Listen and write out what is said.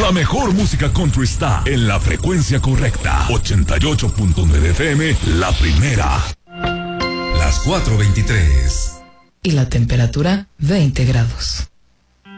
La mejor música country está en la frecuencia correcta. 88.9 FM, la primera. Las 4:23. Y la temperatura 20 grados.